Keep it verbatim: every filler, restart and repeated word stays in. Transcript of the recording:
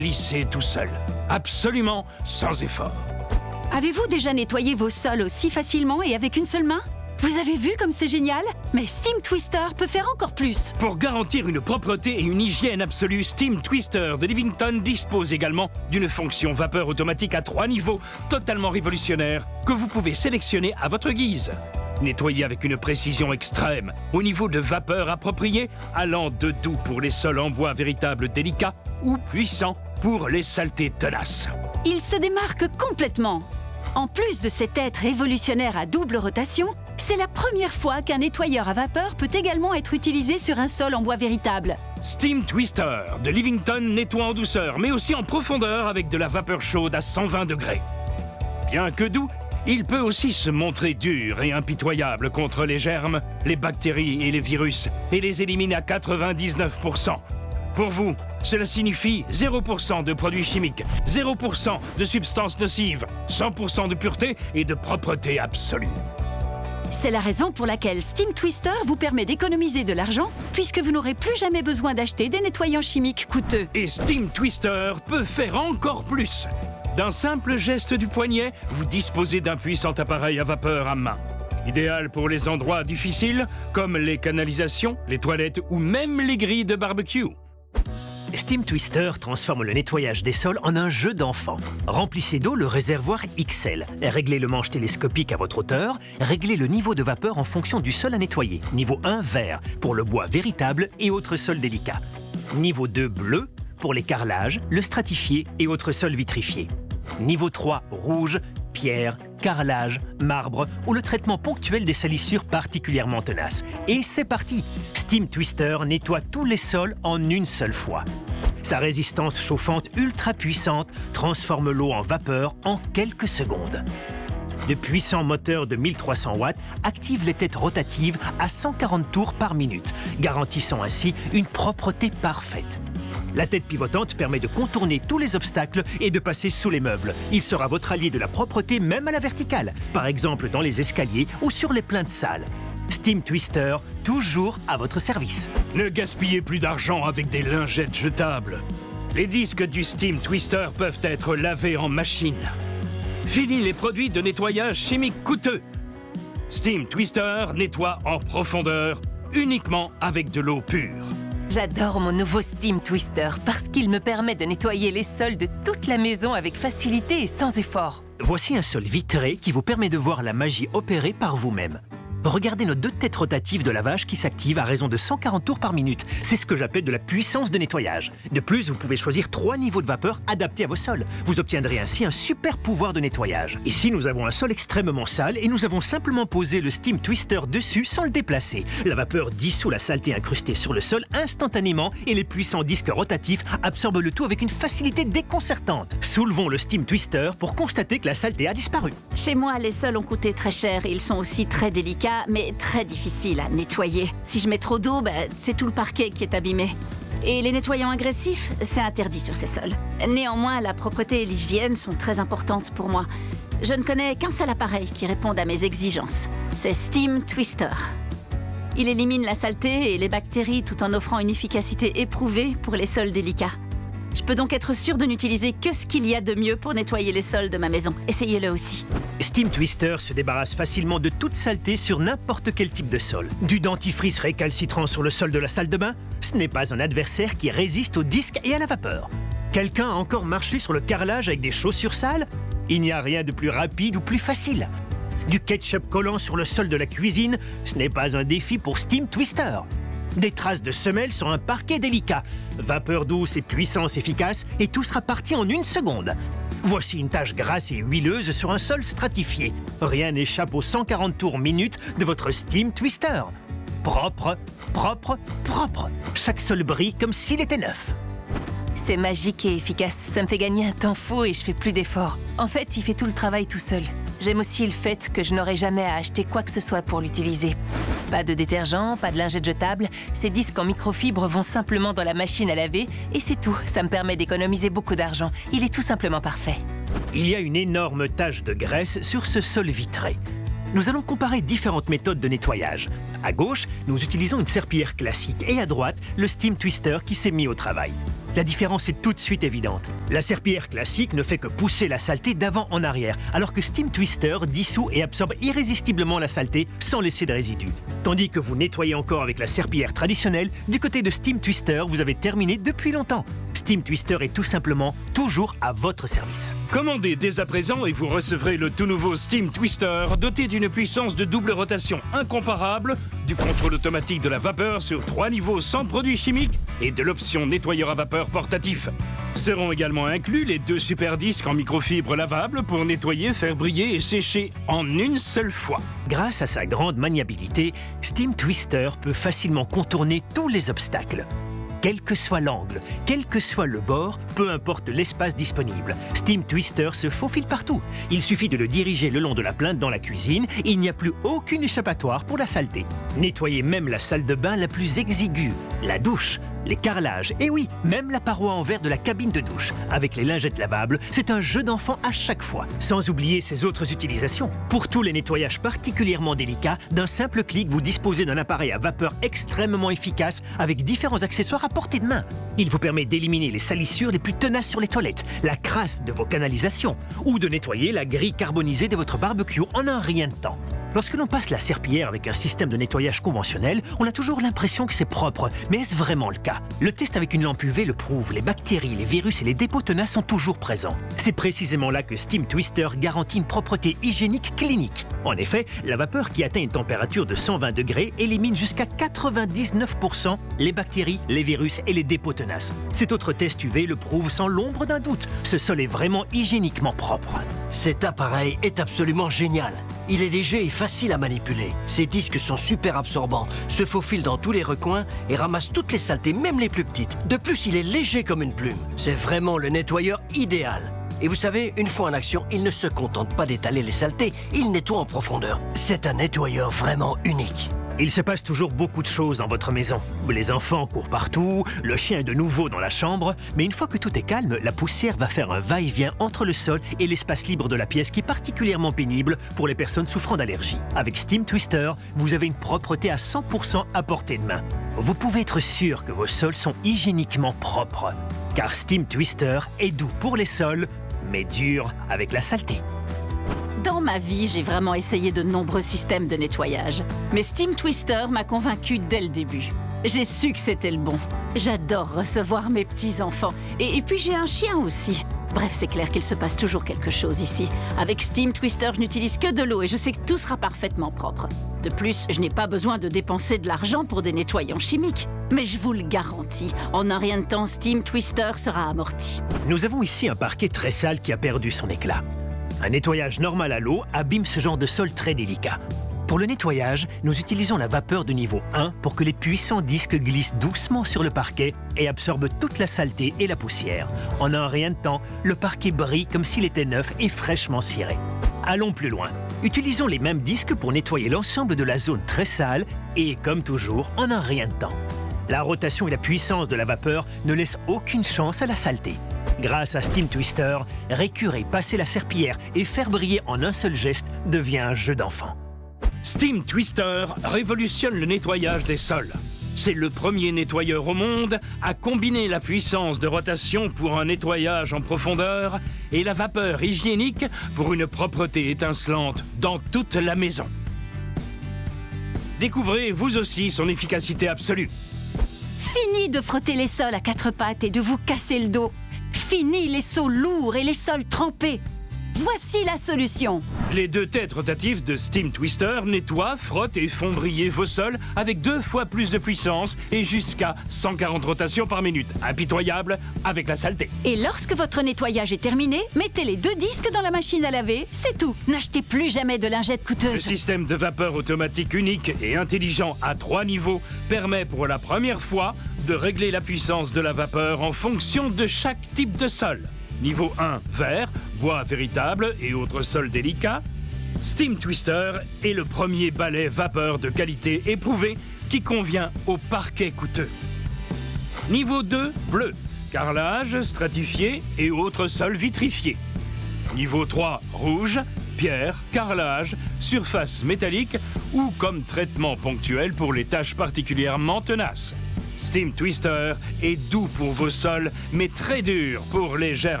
lisser tout seul, absolument sans effort. Avez-vous déjà nettoyé vos sols aussi facilement et avec une seule main? Vous avez vu comme c'est génial? Mais Steam Twister peut faire encore plus. Pour garantir une propreté et une hygiène absolue, Steam Twister de Livington dispose également d'une fonction vapeur automatique à trois niveaux, totalement révolutionnaire, que vous pouvez sélectionner à votre guise. Nettoyer avec une précision extrême, au niveau de vapeur approprié, allant de doux pour les sols en bois véritables délicats ou puissant pour les saletés tenaces. Il se démarque complètement. En plus de cet être révolutionnaire à double rotation, c'est la première fois qu'un nettoyeur à vapeur peut également être utilisé sur un sol en bois véritable. Steam Twister de Livington nettoie en douceur, mais aussi en profondeur avec de la vapeur chaude à cent vingt degrés. Bien que doux, il peut aussi se montrer dur et impitoyable contre les germes, les bactéries et les virus, et les élimine à quatre-vingt-dix-neuf pour cent. Pour vous, cela signifie zéro pour cent de produits chimiques, zéro pour cent de substances nocives, cent pour cent de pureté et de propreté absolue. C'est la raison pour laquelle Steam Twister vous permet d'économiser de l'argent, puisque vous n'aurez plus jamais besoin d'acheter des nettoyants chimiques coûteux. Et Steam Twister peut faire encore plus. D'un simple geste du poignet, vous disposez d'un puissant appareil à vapeur à main. Idéal pour les endroits difficiles, comme les canalisations, les toilettes ou même les grilles de barbecue. Steam Twister transforme le nettoyage des sols en un jeu d'enfant. Remplissez d'eau le réservoir X L. Réglez le manche télescopique à votre hauteur. Réglez le niveau de vapeur en fonction du sol à nettoyer. Niveau un, vert, pour le bois véritable et autres sols délicats. Niveau deux, bleu, pour les carrelages, le stratifié et autres sols vitrifiés. Niveau trois, rouge, pierre, carrelage, marbre ou le traitement ponctuel des salissures particulièrement tenaces. Et c'est parti! Steam Twister nettoie tous les sols en une seule fois. Sa résistance chauffante ultra puissante transforme l'eau en vapeur en quelques secondes. De puissants moteurs de mille trois cents watts activent les têtes rotatives à cent quarante tours par minute, garantissant ainsi une propreté parfaite. La tête pivotante permet de contourner tous les obstacles et de passer sous les meubles. Il sera votre allié de la propreté même à la verticale, par exemple dans les escaliers ou sur les plaintes sales. Steam Twister, toujours à votre service. Ne gaspillez plus d'argent avec des lingettes jetables. Les disques du Steam Twister peuvent être lavés en machine. Fini les produits de nettoyage chimique coûteux. Steam Twister nettoie en profondeur, uniquement avec de l'eau pure. J'adore mon nouveau Steam Twister parce qu'il me permet de nettoyer les sols de toute la maison avec facilité et sans effort. Voici un sol vitré qui vous permet de voir la magie opérée par vous-même. Regardez nos deux têtes rotatives de lavage qui s'activent à raison de cent quarante tours par minute. C'est ce que j'appelle de la puissance de nettoyage. De plus, vous pouvez choisir trois niveaux de vapeur adaptés à vos sols. Vous obtiendrez ainsi un super pouvoir de nettoyage. Ici, nous avons un sol extrêmement sale et nous avons simplement posé le Steam Twister dessus sans le déplacer. La vapeur dissout la saleté incrustée sur le sol instantanément et les puissants disques rotatifs absorbent le tout avec une facilité déconcertante. Soulevons le Steam Twister pour constater que la saleté a disparu. Chez moi, les sols ont coûté très cher et ils sont aussi très délicats, mais très difficiles à nettoyer. Si je mets trop d'eau, bah, c'est tout le parquet qui est abîmé. Et les nettoyants agressifs, c'est interdit sur ces sols. Néanmoins, la propreté et l'hygiène sont très importantes pour moi. Je ne connais qu'un seul appareil qui réponde à mes exigences. C'est Steam Twister. Il élimine la saleté et les bactéries tout en offrant une efficacité éprouvée pour les sols délicats. Je peux donc être sûre de n'utiliser que ce qu'il y a de mieux pour nettoyer les sols de ma maison. Essayez-le aussi. Steam Twister se débarrasse facilement de toute saleté sur n'importe quel type de sol. Du dentifrice récalcitrant sur le sol de la salle de bain, ce n'est pas un adversaire qui résiste au disque et à la vapeur. Quelqu'un a encore marché sur le carrelage avec des chaussures sales? Il n'y a rien de plus rapide ou plus facile. Du ketchup collant sur le sol de la cuisine, ce n'est pas un défi pour Steam Twister. Des traces de semelles sur un parquet délicat, vapeur douce et puissance efficace, et tout sera parti en une seconde. Voici une tache grasse et huileuse sur un sol stratifié. Rien n'échappe aux cent quarante tours minute de votre Steam Twister. Propre, propre, propre. Chaque sol brille comme s'il était neuf. C'est magique et efficace. Ça me fait gagner un temps fou et je fais plus d'efforts. En fait, il fait tout le travail tout seul. J'aime aussi le fait que je n'aurai jamais à acheter quoi que ce soit pour l'utiliser. Pas de détergent, pas de lingettes jetables. Ces disques en microfibre vont simplement dans la machine à laver et c'est tout. Ça me permet d'économiser beaucoup d'argent. Il est tout simplement parfait. Il y a une énorme tache de graisse sur ce sol vitré. Nous allons comparer différentes méthodes de nettoyage. À gauche, nous utilisons une serpillière classique et à droite, le Steam Twister qui s'est mis au travail. La différence est tout de suite évidente. La serpillière classique ne fait que pousser la saleté d'avant en arrière, alors que Steam Twister dissout et absorbe irrésistiblement la saleté sans laisser de résidus. Tandis que vous nettoyez encore avec la serpillière traditionnelle, du côté de Steam Twister, vous avez terminé depuis longtemps. Steam Twister est tout simplement toujours à votre service. Commandez dès à présent et vous recevrez le tout nouveau Steam Twister, doté d'une puissance de double rotation incomparable, du contrôle automatique de la vapeur sur trois niveaux sans produits chimiques et de l'option nettoyeur à vapeur portatif. Seront également inclus les deux super disques en microfibre lavable pour nettoyer, faire briller et sécher en une seule fois. Grâce à sa grande maniabilité, Steam Twister peut facilement contourner tous les obstacles. Quel que soit l'angle, quel que soit le bord, peu importe l'espace disponible, Steam Twister se faufile partout. Il suffit de le diriger le long de la plainte dans la cuisine, il n'y a plus aucune échappatoire pour la saleté. Nettoyez même la salle de bain la plus exiguë, la douche, les carrelages, et oui, même la paroi en verre de la cabine de douche. Avec les lingettes lavables, c'est un jeu d'enfant à chaque fois. Sans oublier ses autres utilisations. Pour tous les nettoyages particulièrement délicats, d'un simple clic, vous disposez d'un appareil à vapeur extrêmement efficace avec différents accessoires à portée de main. Il vous permet d'éliminer les salissures les plus tenaces sur les toilettes, la crasse de vos canalisations, ou de nettoyer la grille carbonisée de votre barbecue en un rien de temps. Lorsque l'on passe la serpillière avec un système de nettoyage conventionnel, on a toujours l'impression que c'est propre. Mais est-ce vraiment le cas? Le test avec une lampe U V le prouve, les bactéries, les virus et les dépôts tenaces sont toujours présents. C'est précisément là que Steam Twister garantit une propreté hygiénique clinique. En effet, la vapeur qui atteint une température de cent vingt degrés élimine jusqu'à quatre-vingt-dix-neuf pour cent les bactéries, les virus et les dépôts tenaces. Cet autre test U V le prouve sans l'ombre d'un doute. Ce sol est vraiment hygiéniquement propre. Cet appareil est absolument génial. Il est léger et facile à manipuler. Ses disques sont super absorbants, se faufilent dans tous les recoins et ramassent toutes les saletés, même les plus petites. De plus, il est léger comme une plume. C'est vraiment le nettoyeur idéal. Et vous savez, une fois en action, il ne se contente pas d'étaler les saletés, il nettoie en profondeur. C'est un nettoyeur vraiment unique. Il se passe toujours beaucoup de choses dans votre maison. Les enfants courent partout, le chien est de nouveau dans la chambre, mais une fois que tout est calme, la poussière va faire un va-et-vient entre le sol et l'espace libre de la pièce qui est particulièrement pénible pour les personnes souffrant d'allergies. Avec Steam Twister, vous avez une propreté à cent pour cent à portée de main. Vous pouvez être sûr que vos sols sont hygiéniquement propres, car Steam Twister est doux pour les sols, mais dur avec la saleté. Dans ma vie, j'ai vraiment essayé de nombreux systèmes de nettoyage. Mais Steam Twister m'a convaincu dès le début. J'ai su que c'était le bon. J'adore recevoir mes petits-enfants. Et, et puis j'ai un chien aussi. Bref, c'est clair qu'il se passe toujours quelque chose ici. Avec Steam Twister, je n'utilise que de l'eau et je sais que tout sera parfaitement propre. De plus, je n'ai pas besoin de dépenser de l'argent pour des nettoyants chimiques. Mais je vous le garantis, en un rien de temps, Steam Twister sera amorti. Nous avons ici un parquet très sale qui a perdu son éclat. Un nettoyage normal à l'eau abîme ce genre de sol très délicat. Pour le nettoyage, nous utilisons la vapeur de niveau un pour que les puissants disques glissent doucement sur le parquet et absorbent toute la saleté et la poussière. En un rien de temps, le parquet brille comme s'il était neuf et fraîchement ciré. Allons plus loin. Utilisons les mêmes disques pour nettoyer l'ensemble de la zone très sale et, comme toujours, en un rien de temps. La rotation et la puissance de la vapeur ne laissent aucune chance à la saleté. Grâce à Steam Twister, récurer, passer la serpillière et faire briller en un seul geste devient un jeu d'enfant. Steam Twister révolutionne le nettoyage des sols. C'est le premier nettoyeur au monde à combiner la puissance de rotation pour un nettoyage en profondeur et la vapeur hygiénique pour une propreté étincelante dans toute la maison. Découvrez vous aussi son efficacité absolue. Fini de frotter les sols à quatre pattes et de vous casser le dos. Fini les seaux lourds et les sols trempés. Voici la solution. Les deux têtes rotatives de Steam Twister nettoient, frottent et font briller vos sols avec deux fois plus de puissance et jusqu'à cent quarante rotations par minute. Impitoyable avec la saleté. Et lorsque votre nettoyage est terminé, mettez les deux disques dans la machine à laver, c'est tout. N'achetez plus jamais de lingettes Le coûteuses. système de vapeur automatique unique et intelligent à trois niveaux permet pour la première fois de régler la puissance de la vapeur en fonction de chaque type de sol. Niveau un, verre, bois véritable et autres sols délicats. Steam Twister est le premier balai vapeur de qualité éprouvée qui convient aux parquets coûteux. Niveau deux, bleu, carrelage, stratifié et autres sols vitrifiés. Niveau trois, rouge, pierre, carrelage, surface métallique ou comme traitement ponctuel pour les tâches particulièrement tenaces. Steam Twister est doux pour vos sols, mais très dur pour les germes.